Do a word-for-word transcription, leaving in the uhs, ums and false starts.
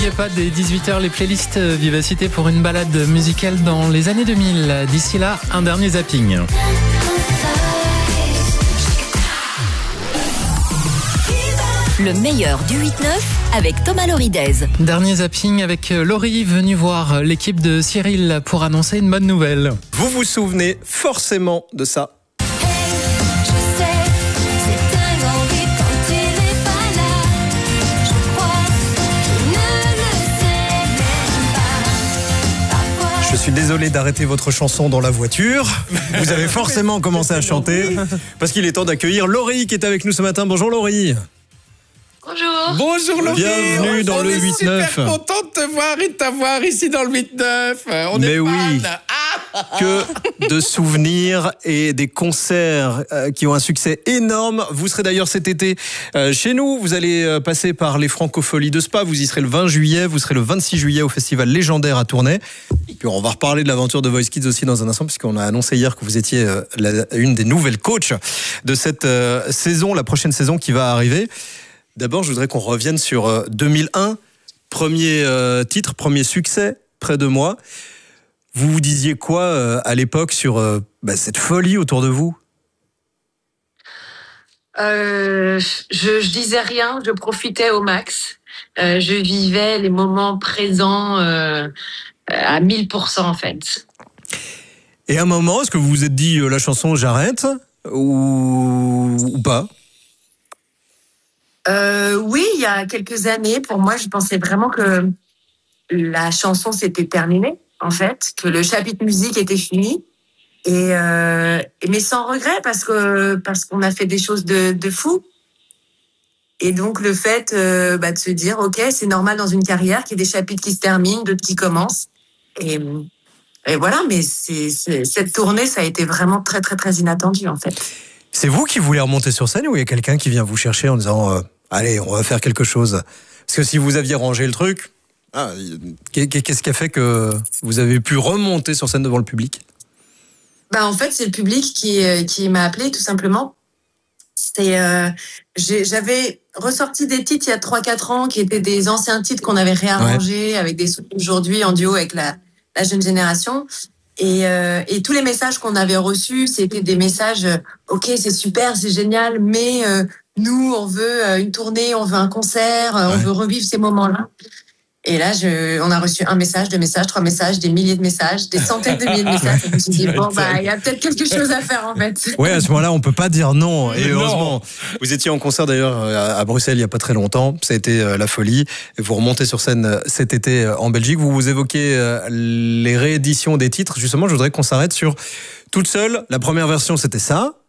N'oubliez pas, dès dix-huit heures, les playlists Vivacité pour une balade musicale dans les années deux mille. D'ici là, un dernier zapping. Le meilleur du huit neuf avec Thomas Loridez. Dernier zapping avec Laurie, venue voir l'équipe de Cyril pour annoncer une bonne nouvelle. Vous vous souvenez forcément de ça. Je suis désolé d'arrêter votre chanson dans la voiture. Vous avez forcément commencé à chanter parce qu'il est temps d'accueillir Laurie qui est avec nous ce matin. Bonjour Laurie. Bonjour. Bonjour Laurie. Bienvenue dans on le est huit neuf. super content de te voir et de t'avoir ici dans le huit neuf. On Mais est oui. fan. Ah Que de souvenirs et des concerts euh, qui ont un succès énorme. Vous serez d'ailleurs cet été euh, chez nous. Vous allez euh, passer par les Francopholies de Spa. Vous y serez le vingt juillet. Vous serez le vingt-six juillet au Festival Légendaire à Tournai. Et puis on va reparler de l'aventure de Voice Kids aussi dans un instant, puisqu'on a annoncé hier que vous étiez euh, la, une des nouvelles coachs de cette euh, saison, la prochaine saison qui va arriver. D'abord, je voudrais qu'on revienne sur euh, deux mille un. Premier euh, titre, premier succès, Près de moi. Vous vous disiez quoi euh, à l'époque sur euh, bah, cette folie autour de vous ? Euh, je, je disais rien, je profitais au max. Euh, je vivais les moments présents euh, à mille pour cent en fait. Et à un moment, est-ce que vous vous êtes dit euh, la chanson j'arrête ou, ou pas ? Euh, oui, il y a quelques années, pour moi, je pensais vraiment que la chanson s'était terminée, en fait, que le chapitre musique était fini. Et, euh, mais sans regret, parce que parce qu'on a fait des choses de, de fou. Et donc, le fait euh, bah, de se dire, OK, c'est normal dans une carrière qu'il y ait des chapitres qui se terminent, d'autres qui commencent. Et, et voilà, mais c'est, c'est, cette tournée, ça a été vraiment très, très, très inattendu, en fait. C'est vous qui voulez remonter sur scène ou il y a quelqu'un qui vient vous chercher en disant euh, allez, on va faire quelque chose ? Parce que si vous aviez rangé le truc, ah, qu'est-ce qui a fait que vous avez pu remonter sur scène devant le public ? Bah, en fait, c'est le public qui, qui m'a appelé, tout simplement. C'est, euh, j'ai, j'avais ressorti des titres il y a trois quatre ans qui étaient des anciens titres qu'on avait réarrangés ouais. avec des sons aujourd'hui en duo avec la, la jeune génération. Et, euh, et tous les messages qu'on avait reçus, c'était des messages euh, « Ok, c'est super, c'est génial, mais euh, nous, on veut euh, une tournée, on veut un concert, euh, ouais. on veut revivre ces moments-là. » Et là, je, on a reçu un message, deux messages, trois messages, des milliers de messages, des centaines de milliers de messages. Et je me suis dit, bon, bah, il y a peut-être quelque chose à faire, en fait. Oui, à ce moment-là, on peut pas dire non. Et heureusement, non. Vous étiez en concert d'ailleurs à Bruxelles il y a pas très longtemps. Ça a été la folie. Vous remontez sur scène cet été en Belgique. Vous vous évoquez les rééditions des titres. Justement, je voudrais qu'on s'arrête sur Toute seule. La première version, c'était ça.